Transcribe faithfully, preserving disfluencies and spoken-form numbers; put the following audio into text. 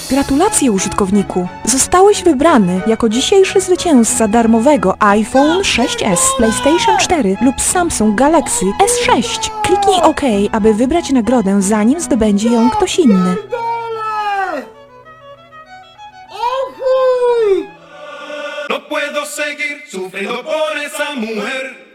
Gratulacje, użytkowniku! Zostałeś wybrany jako dzisiejszy zwycięzca darmowego iPhone sześć S, PlayStation cztery lub Samsung Galaxy S sześć. Kliknij OK, aby wybrać nagrodę, zanim zdobędzie ją ktoś inny. No puedo seguir sufriendo por esa mujer.